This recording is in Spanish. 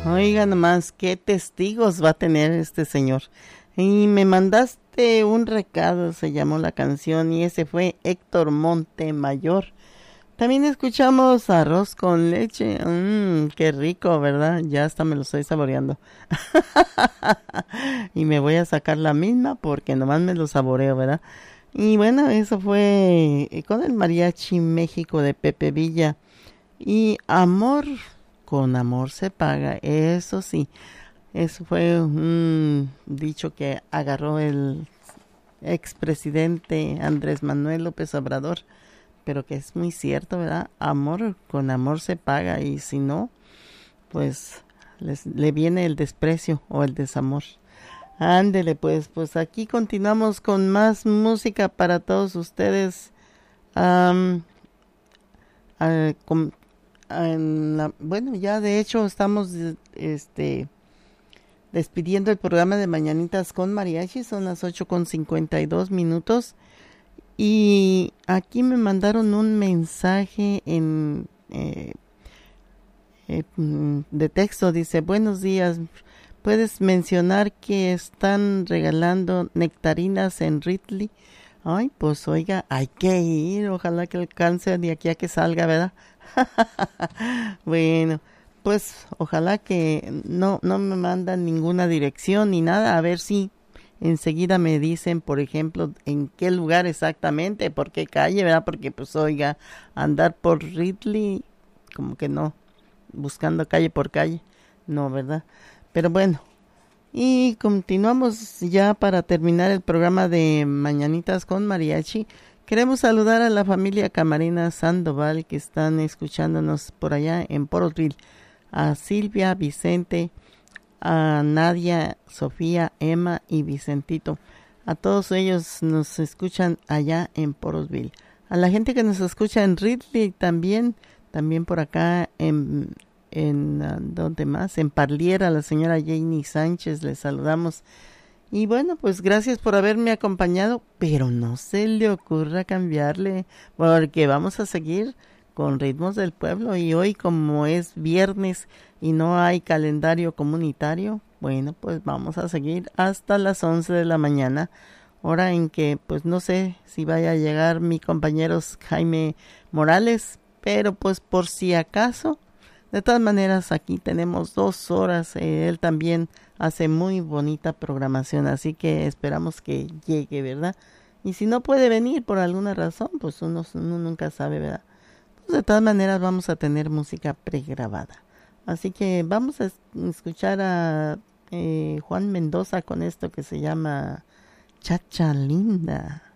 Oiga nomás, qué testigos va a tener este señor. Y me mandaste un recado, se llamó la canción, y ese fue Héctor Montemayor. También escuchamos Arroz con leche. Qué rico, ¿verdad? Ya hasta me lo estoy saboreando. Y me voy a sacar la misma porque nomás me lo saboreo, ¿verdad? Y bueno, eso fue con el Mariachi México de Pepe Villa. Y amor, con amor se paga, eso sí. Eso fue un dicho que agarró el expresidente Andrés Manuel López Obrador, pero que es muy cierto, ¿verdad? Amor, con amor se paga, y si no, pues le viene el desprecio o el desamor. Ándele, pues aquí continuamos con más música para todos ustedes. Am, con, bueno, ya de hecho estamos despidiendo el programa de Mañanitas con Mariachi. Son las 8:52 minutos. Y aquí me mandaron un mensaje de texto. Dice: buenos días, ¿puedes mencionar que están regalando nectarinas en Ridley? Ay, pues oiga, hay que ir. Ojalá que alcance de aquí a que salga, ¿verdad? Bueno, pues ojalá que no me mandan ninguna dirección ni nada. A ver si enseguida me dicen, por ejemplo, en qué lugar exactamente, por qué calle, ¿verdad? Porque pues oiga, andar por Ridley, como que no, buscando calle por calle, no, ¿verdad? Pero bueno, y continuamos ya para terminar el programa de Mañanitas con Mariachi. Queremos saludar a la familia Camarena Sandoval que están escuchándonos por allá en Porosville. A Silvia, Vicente, a Nadia, Sofía, Emma y Vicentito. A todos ellos nos escuchan allá en Porosville. A la gente que nos escucha en Ridley también por acá ¿dónde más? En Parliera, la señora Janie Sánchez, les saludamos. Y bueno, pues gracias por haberme acompañado, pero no se le ocurra cambiarle, porque vamos a seguir con Ritmos del Pueblo. Y hoy, como es viernes y no hay calendario comunitario, bueno, pues vamos a seguir hasta las 11 de la mañana, hora en que pues no sé si vaya a llegar mi compañero Jaime Morales, pero pues por si acaso. De todas maneras, aquí tenemos 2 horas. Él también hace muy bonita programación, así que esperamos que llegue, ¿verdad? Y si no puede venir por alguna razón, pues uno nunca sabe, ¿verdad? Pues de todas maneras vamos a tener música pregrabada. Así que vamos a escuchar a Juan Mendoza con esto que se llama Chacha Linda.